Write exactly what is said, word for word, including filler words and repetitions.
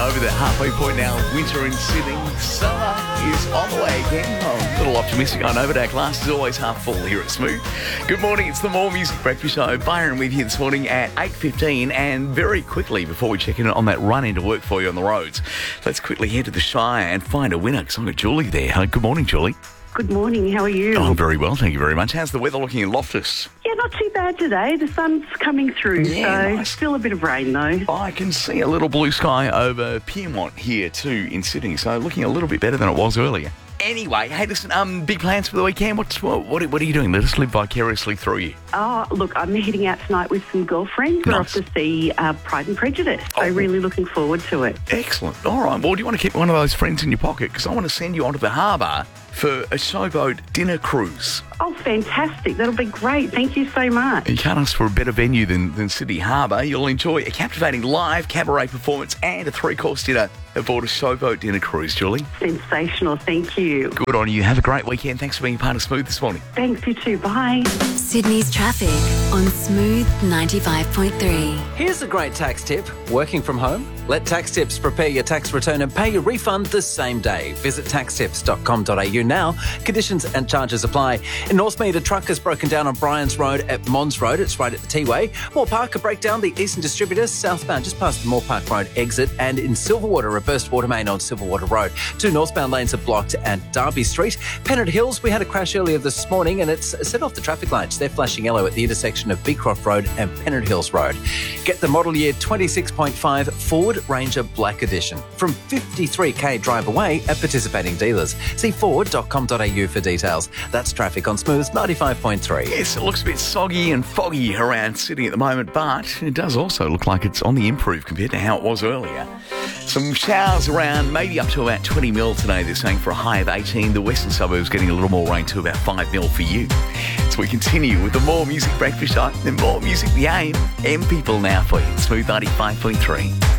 over the halfway point now. Winter in Sydney. Summer is on the way again. Oh, a little optimistic, I know, but our glass is always half full here at Smooth. Good morning, it's the More Music Breakfast Show. Byron with you this morning at eight fifteen, and very quickly, before we check in on that run into work for you on the roads, let's quickly head to the Shire and find a winner, because I've got Julie there. Hi, good morning, Julie. Good morning, how are you? Oh, I'm very well, thank you very much. How's the weather looking in Loftus? Yeah, not too bad today. The sun's coming through, Yeah, so nice. still a bit of rain though. I can see a little blue sky over Piermont here too in Sydney, so looking a little bit better than it was earlier. Anyway, hey, listen, um, big plans for the weekend? What's, what, what, what are you doing? Let us live vicariously through you. Oh, look, I'm heading out tonight with some girlfriends. We're Nice. off to see uh, Pride and Prejudice, so Oh. really looking forward to it. Excellent. All right, well, do you want to keep one of those friends in your pocket? Because I want to send you onto the harbour for a showboat dinner cruise. Oh, fantastic. That'll be great. Thank you so much. You can't ask for a better venue than, than Sydney Harbour. You'll enjoy a captivating live cabaret performance and a three-course dinner aboard a showboat dinner cruise, Julie. Sensational. Thank you. Good on you. Have a great weekend. Thanks for being part of Smooth this morning. Thanks, you too. Bye. Sydney's traffic on Smooth ninety-five point three. Here's a great tax tip. Working from home? Let Tax Tips prepare your tax return and pay your refund the same day. Visit tax tips dot com dot a u now. Conditions and charges apply. In Northmead, a truck has broken down on Bryans Road at Mons Road. It's right at the T-Way. Moore Park, a breakdown, the Eastern Distributors, southbound just past the Moore Park Road exit. And in Silverwater, a burst water main on Silverwater Road. Two northbound lanes are blocked at Derby Street. Pennant Hills, we had a crash earlier this morning and it's set off the traffic lights. They're flashing yellow at the intersection of Beecroft Road and Pennant Hills Road. Get the model year twenty-six point five Ford Ranger Black Edition from fifty-three k drive away at participating dealers. See ford dot com dot a u for details. That's traffic on Smooth ninety-five point three. Yes, it looks a bit soggy and foggy around Sydney at the moment, but it does also look like it's on the improve compared to how it was earlier. Some showers around, maybe up to about twenty mil today, they're saying, for a high of eighteen. The western suburbs getting a little more rain to about five mil for you. So we continue with the More Music Breakfast Show, and More Music the aim. M People now for you. Smooth ninety-five point three.